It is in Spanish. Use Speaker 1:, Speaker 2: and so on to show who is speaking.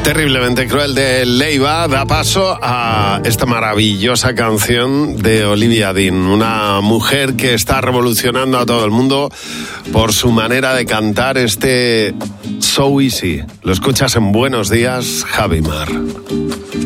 Speaker 1: Terriblemente cruel de Leiva da paso a esta maravillosa canción de Olivia Dean, una mujer que está revolucionando a todo el mundo por su manera de cantar este So Easy. Lo escuchas en Buenos Días, Javi Mar.